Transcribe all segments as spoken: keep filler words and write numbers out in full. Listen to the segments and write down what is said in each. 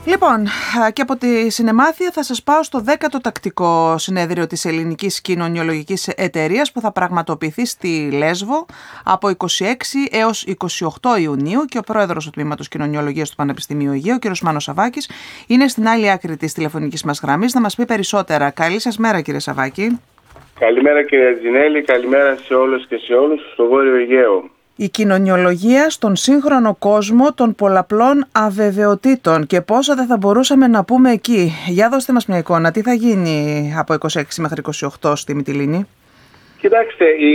Λοιπόν, και από τη συνεμάθεια θα σας πάω στο δέκατο τακτικό συνέδριο της Ελληνικής Κοινωνιολογικής Εταιρείας που θα πραγματοποιηθεί στη Λέσβο από είκοσι έξι έως είκοσι οκτώ Ιουνίου και ο πρόεδρος του Τμήματος Κοινωνιολογίας του Πανεπιστημίου Αιγαίου, ο κ. Μάνος Σαββάκης, είναι στην άλλη άκρη της τηλεφωνικής μας γραμμής να μας πει περισσότερα. Καλή σας μέρα, κύριε Σαββάκη. Καλημέρα, κύριε Τζινέλη, καλημέρα σε όλους και σε όλους στο Βόρειο Αιγαίο. Η κοινωνιολογία στον σύγχρονο κόσμο των πολλαπλών αβεβαιοτήτων και πόσα δεν θα μπορούσαμε να πούμε εκεί. Για δώστε μας μια εικόνα, τι θα γίνει από είκοσι έξι μέχρι είκοσι οκτώ στη Μυτιλήνη? Κοιτάξτε, η,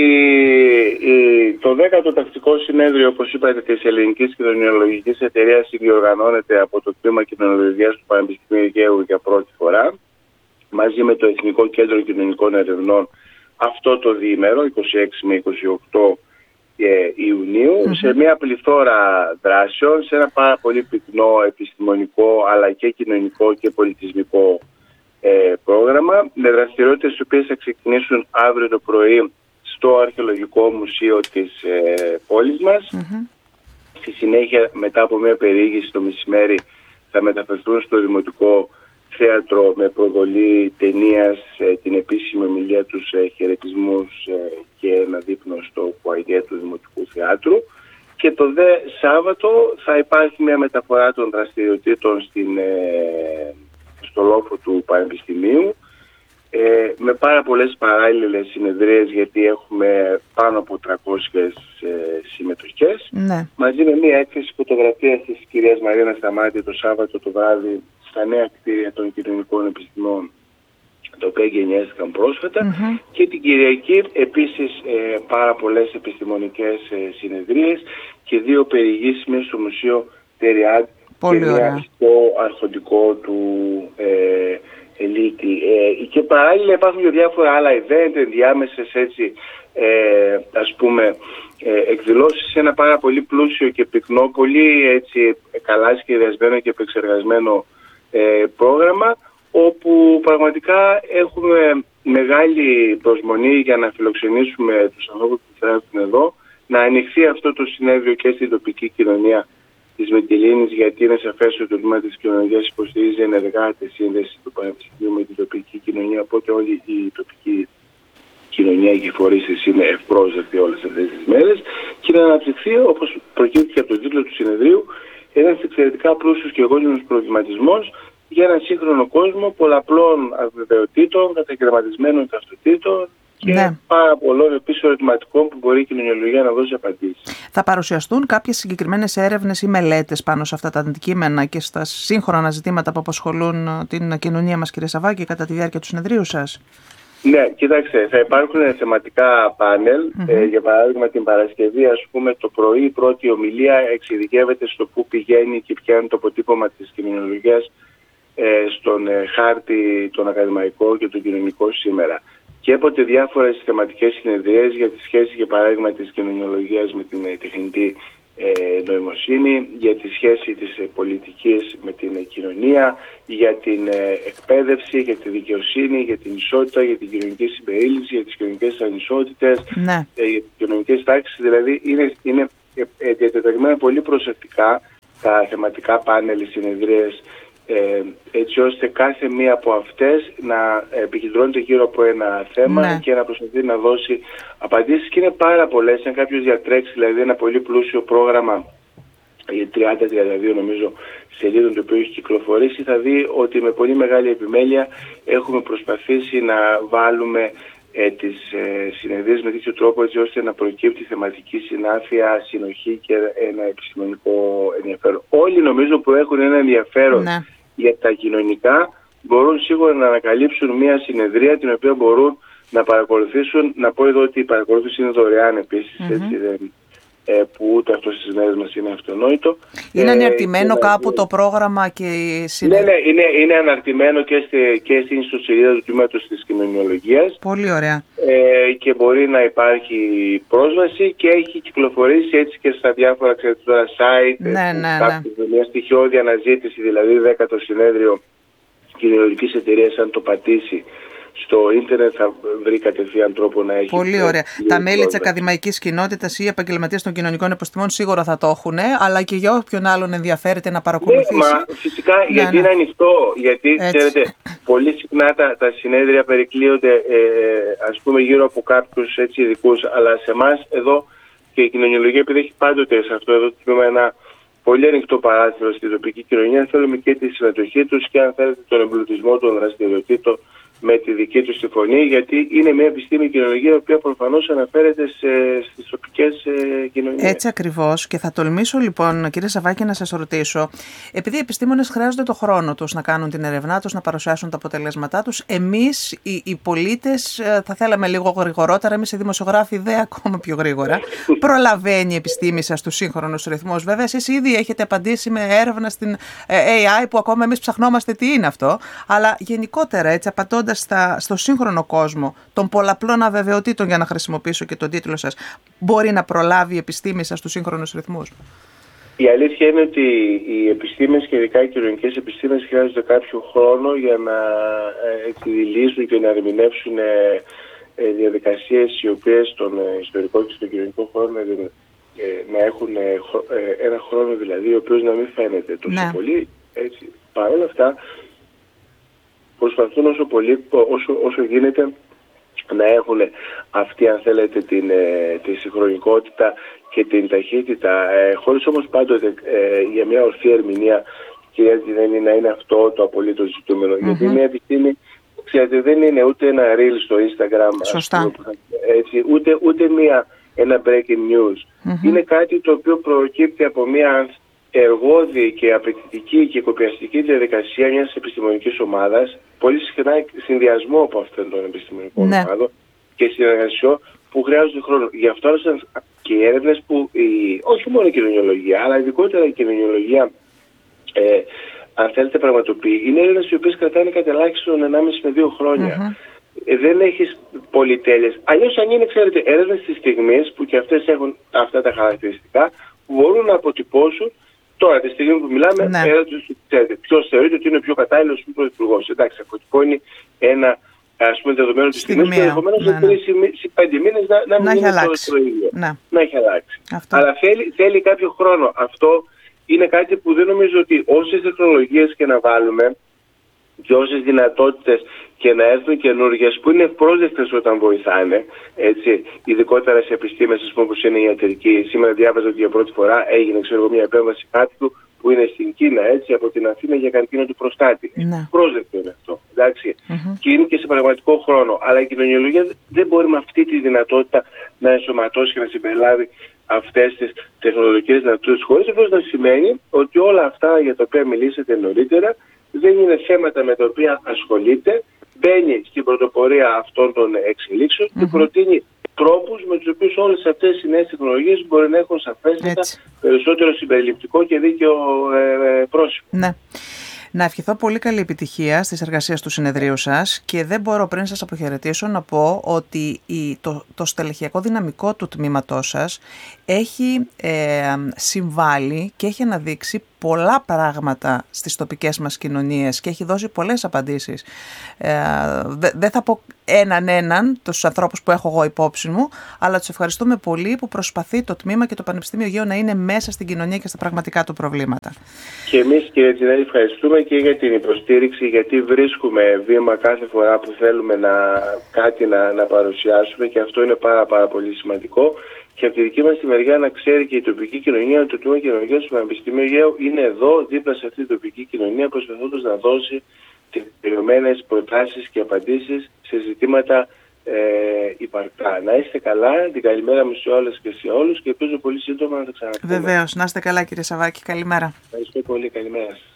η, το δέκατο τακτικό συνέδριο, όπως είπατε, της Ελληνικής Κοινωνιολογικής Εταιρείας διοργανώνεται από το Τμήμα Κοινωνιολογίας του Πανεπιστημίου Αιγαίου για πρώτη φορά, μαζί με το Εθνικό Κέντρο Κοινωνικών Ερευνών, αυτό το διήμερο, είκοσι έξι με είκοσι οκτώ Ιουνίου, mm-hmm. σε μια πληθώρα δράσεων, σε ένα πάρα πολύ πυκνό επιστημονικό αλλά και κοινωνικό και πολιτισμικό ε, πρόγραμμα, με δραστηριότητες τις οποίες θα ξεκινήσουν αύριο το πρωί στο Αρχαιολογικό Μουσείο της ε, πόλης μας. Mm-hmm. Στη συνέχεια, μετά από μια περιήγηση το μεσημέρι, θα μεταφερθούν στο Δημοτικό Θέατρο με προβολή ταινίας, ε, την επίσημη ομιλία τους, ε, χαιρετισμούς ε, και ένα δείπνο στο φουαγέ του Δημοτικού Θεάτρου. Και το δε Σάββατο θα υπάρχει μια μεταφορά των δραστηριοτήτων στην, ε, στο λόφο του Πανεπιστημίου, ε, με πάρα πολλές παράλληλες συνεδρίες, γιατί έχουμε πάνω από τριακόσιες ε, συμμετοχές, ναι. μαζί με μια έκθεση φωτογραφίας της κυρίας Μαρίνα Σταμάτη το Σάββατο το βράδυ στα νέα κτίρια των κοινωνικών επιστημών, τα οποία γενιάστηκαν πρόσφατα, mm-hmm. και την Κυριακή επίσης ε, πάρα πολλές επιστημονικές ε, συνεδρίες και δύο περιηγήσεις στο Μουσείο Τεριάντ και μια στο αρχοντικό του ε, Ελίτη. Ε, και παράλληλα υπάρχουν και διάφορα άλλα event, ενδιάμεσες έτσι, ε, ας πούμε, ε, εκδηλώσεις σε ένα πάρα πολύ πλούσιο και πυκνό, πολύ έτσι καλά σχεδιασμένο και επεξεργασμένο ε, πρόγραμμα, όπου πραγματικά έχουμε μεγάλη προσμονή για να φιλοξενήσουμε τους ανθρώπους που θα έρθουν εδώ, να ανοιχθεί αυτό το συνέδριο και στην τοπική κοινωνία της Μυτιλήνης, γιατί είναι σαφές ότι το τμήμα της κοινωνίας υποστηρίζει ενεργά τη σύνδεση του Πανεπιστημίου με την τοπική κοινωνία, οπότε όλη η τοπική κοινωνία και οι φορείς της είναι ευπρόσδεκτοι όλες αυτές τις μέρες, και να αναπτυχθεί, όπως προκύπτει από τον τίτλο του συνεδρίου, ένας εξαιρετικά πλούσιος και εγώνιμος προβληματισμός για έναν σύγχρονο κόσμο πολλαπλών αβεβαιοτήτων, καταγραμματισμένων ταυτοτήτων και ναι. πάρα πολλών επίσης ερωτηματικών που μπορεί η κοινωνιολογία να δώσει απαντήσεις. Θα παρουσιαστούν κάποιες συγκεκριμένες έρευνες ή μελέτες πάνω σε αυτά τα αντικείμενα και στα σύγχρονα ζητήματα που απασχολούν την κοινωνία μας, κύριε Σαββάκη, κατά τη διάρκεια του συνεδρίου σας? Ναι, κοιτάξτε, θα υπάρχουν θεματικά πάνελ. Mm-hmm. Ε, για παράδειγμα, την Παρασκευή, ας πούμε, το πρωί, η πρώτη ομιλία εξειδικεύεται στο πού πηγαίνει και ποια είναι το αποτύπωμα της κοινωνιολογίας ε, στον ε, χάρτη, τον ακαδημαϊκό και τον κοινωνικό σήμερα. Και έποτε διάφορες θεματικές συνεδρίες για τη σχέση, για παράδειγμα, της κοινωνιολογίας με την ε, τεχνητή ε, νοημοσύνη, για τη σχέση της ε, πολιτικής με την ε, κοινωνία, για την ε, εκπαίδευση, για τη δικαιοσύνη, για την ισότητα, για την κοινωνική συμπερίληψη, για τις κοινωνικές ανισότητες, ναι. ε, για τις κοινωνικές τάξεις. Δηλαδή είναι, είναι ε, ε, διατεταγμένα πολύ προσεκτικά τα θεματικά πάνελ, συνεδρίες, Ε, έτσι ώστε κάθε μία από αυτές να επικεντρώνεται γύρω από ένα θέμα, ναι. και να προσπαθεί να δώσει απαντήσεις, και είναι πάρα πολλές. Αν κάποιος διατρέξει δηλαδή ένα πολύ πλούσιο πρόγραμμα, τριάντα τριάντα δύο νομίζω σελίδων, το οποίο έχει κυκλοφορήσει, θα δει ότι με πολύ μεγάλη επιμέλεια έχουμε προσπαθήσει να βάλουμε ε, τις ε, συνεδρίες με τέτοιο τρόπο, έτσι ώστε να προκύπτει θεματική συνάφεια, συνοχή και ένα επιστημονικό ενδιαφέρον. Όλοι νομίζω που έχουν ένα ενδιαφέρον, ναι. για τα κοινωνικά, μπορούν σίγουρα να ανακαλύψουν μια συνεδρία την οποία μπορούν να παρακολουθήσουν. Να πω εδώ ότι η παρακολούθηση είναι δωρεάν επίσης, mm-hmm. έτσι, δεν, ε, που ούτε αυτό στις μέρες μας είναι αυτονόητο. Είναι αναρτημένο ε, κάπου να... το πρόγραμμα και η συνεδρία? Ναι, ναι, είναι, είναι αναρτημένο και, στη, και στην ιστοσελίδα του Τμήματος της Κοινωνιολογίας. Πολύ ωραία. Ε, και μπορεί να υπάρχει πρόσβαση, και έχει κυκλοφορήσει έτσι και στα διάφορα, ξέρετε τώρα, site, ναι, ναι, ναι. μια στοιχειώδη αναζήτηση, δηλαδή δέκατο συνέδριο Κοινωνιολογικής Εταιρείας, αν το πατήσει, στο ίντερνετ θα βρει κατευθείαν τρόπο να έχει. Πολύ ωραία. Τα μέλη της ακαδημαϊκής κοινότητας ή οι επαγγελματίες των κοινωνικών επιστημών σίγουρα θα το έχουν, αλλά και για όποιον άλλον ενδιαφέρεται να παρακολουθήσει. Ναι, μα φυσικά, ναι, γιατί ναι. είναι ανοιχτό. Γιατί, έτσι. Ξέρετε, πολύ συχνά τα, τα συνέδρια περικλείονται ε, ας πούμε γύρω από κάποιους ειδικούς, αλλά σε εμάς εδώ και η κοινωνιολογία, επειδή έχει πάντοτε σε αυτό εδώ το τμήμα ένα πολύ ανοιχτό παράθυρο στην τοπική κοινωνία, θέλουμε και τη συμμετοχή τους και αν θέλετε τον εμπλουτισμό των δραστηριοτήτων με τη δική τους τη φωνή, γιατί είναι μια επιστήμη κοινωνική η οποία προφανώς αναφέρεται σε, στις τοπικές ε, κοινωνίες. Έτσι ακριβώς, και θα τολμήσω λοιπόν, κύριε Σαββάκη, να σας ρωτήσω, επειδή οι επιστήμονες χρειάζονται το χρόνο τους να κάνουν την ερευνά τους, να παρουσιάσουν τα αποτελέσματά τους, εμείς οι, οι πολίτες θα θέλαμε λίγο γρηγορότερα, εμείς οι δημοσιογράφοι δε ακόμα πιο γρήγορα. Προλαβαίνει η επιστήμη σας στους σύγχρονους ρυθμούς. Βέβαια, εσείς ήδη έχετε απαντήσει με έρευνα στην έι άι που ακόμα εμείς ψαχνόμαστε τι είναι αυτό, αλλά γενικότερα έτσι απαντώντας Στα, στο σύγχρονο κόσμο των πολλαπλών αβεβαιοτήτων, για να χρησιμοποιήσω και τον τίτλο σας, μπορεί να προλάβει η επιστήμη σας στους σύγχρονους ρυθμούς? Η αλήθεια είναι ότι οι επιστήμες και ειδικά οι κοινωνικές επιστήμες χρειάζονται κάποιο χρόνο για να εκδηλήσουν και να ερμηνεύσουν ε, ε, διαδικασίες οι οποίες στον ε, ιστορικό και στον κοινωνικό χρόνο ε, να έχουν ε, ε, ένα χρόνο δηλαδή ο οποίος να μην φαίνεται τόσο ναι. πολύ. Έτσι. Παρ' όλα αυτά προσπαθούν όσο, πολύ, όσο, όσο γίνεται να έχουν αυτή, αν θέλετε, την, τη συγχρονικότητα και την ταχύτητα, ε, χωρίς όμως πάντοτε ε, για μια ορθή ερμηνεία, κυρία Τζιδένη, να είναι αυτό το απολύτως ζητούμενο. Mm-hmm. Γιατί μια επιστήμη, ξέρετε, δεν είναι ούτε ένα reel στο Instagram, Σωστά. Πούμε, έτσι, ούτε, ούτε μια, ένα breaking news. Mm-hmm. Είναι κάτι το οποίο προκύπτει από μια εργώδη και απαιτητική και κοπιαστική διαδικασία μιας επιστημονικής ομάδας, πολύ συχνά συνδυασμό από αυτών των επιστημονικών ναι. ομάδων και συνεργασιών που χρειάζονται χρόνο. Γι' αυτό και οι έρευνες που, η, όχι μόνο η κοινωνιολογία, αλλά ειδικότερα η κοινωνιολογία, ε, αν θέλετε, πραγματοποιεί, είναι έρευνες οι οποίες κρατάνε κατά ελάχιστον ενάμιση με δύο χρόνια. Mm-hmm. Ε, δεν έχεις πολυτέλειες. Αλλιώς, αν είναι, ξέρετε, έρευνες της στιγμής, που και αυτές έχουν αυτά τα χαρακτηριστικά, που μπορούν να αποτυπώσουν. Τώρα, τη στιγμή που μιλάμε, ναι. ποιος θεωρείται ότι είναι ο πιο κατάλληλος πρωθυπουργός. Εντάξει, αποτυπώνει ένα ας πούμε δεδομένο της στιγμής που ενδεχομένως σε πέντε μήνες να, να, να μην είναι το ίδιο. Να. να έχει αλλάξει. Αυτό. Αλλά θέλει, θέλει κάποιο χρόνο. Αυτό είναι κάτι που δεν νομίζω ότι όσες τεχνολογίες και να βάλουμε και όσες δυνατότητες και να έρθουν καινούργιες που είναι ευπρόσδεκτες όταν βοηθάνε, έτσι, ειδικότερα σε επιστήμες όπως είναι η ιατρική. Σήμερα διάβαζα ότι για πρώτη φορά έγινε ξέρω, μια επέμβαση κάποιου που είναι στην Κίνα, έτσι, από την Αθήνα για καρκίνο του προστάτη. Ναι. Πρόσδεκτο είναι αυτό. Εντάξει. Mm-hmm. Και είναι και σε πραγματικό χρόνο. Αλλά η κοινωνιολογία δεν μπορεί με αυτή τη δυνατότητα να ενσωματώσει και να συμπεριλάβει αυτές τις τεχνολογικές δυνατότητες, χωρίς αυτό να σημαίνει ότι όλα αυτά για τα οποία μιλήσατε νωρίτερα δεν είναι θέματα με τα οποία ασχολείται, μπαίνει στην πρωτοπορία αυτών των εξελίξεων mm-hmm. και προτείνει τρόπους με τους οποίους όλες αυτές οι νέες τεχνολογίες μπορεί να έχουν σαφέστατα περισσότερο συμπεριληπτικό και δίκαιο ε, ε, πρόσωπο. Ναι. Να ευχηθώ πολύ καλή επιτυχία στις εργασίες του συνεδρίου σας και δεν μπορώ πριν σας αποχαιρετήσω να πω ότι η, το, το στελεχειακό δυναμικό του τμήματός σας έχει ε, συμβάλει και έχει αναδείξει πολλά πράγματα στις τοπικές μας κοινωνίες και έχει δώσει πολλές απαντήσεις. Ε, δεν δε θα πω έναν έναν τους ανθρώπους που έχω εγώ υπόψη μου, αλλά τους ευχαριστούμε πολύ που προσπαθεί το τμήμα και το Πανεπιστήμιο Αιγαίου να είναι μέσα στην κοινωνία και στα πραγματικά του προβλήματα. Και εμείς, κύριε Τζινέλη, ευχαριστούμε και για την υποστήριξη, γιατί βρίσκουμε βήμα κάθε φορά που θέλουμε να, κάτι να, να παρουσιάσουμε και αυτό είναι πάρα, πάρα πολύ σημαντικό. Και από τη δική μας τη μεριά να ξέρει και η τοπική κοινωνία ότι το Τμήμα Κοινωνίας του Πανεπιστημίου Αιγαίου είναι εδώ δίπλα σε αυτή την τοπική κοινωνία, προσπαθώντας να δώσει τελειωμένες προτάσεις και απαντήσεις σε ζητήματα ε, υπαρκτά. Να είστε καλά, την καλημέρα μου σε όλες και σε όλους και ελπίζω πολύ σύντομα να τα ξαναπούμε. Βεβαίως, να είστε καλά κύριε Σαββάκη, καλημέρα. Ευχαριστώ πολύ, καλημέρα σας.